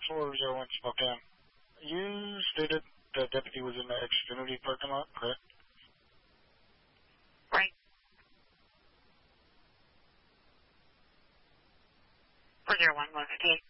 401 Spokane. You stated the deputy was in the Xfinity parking lot, correct? Right. 401 158.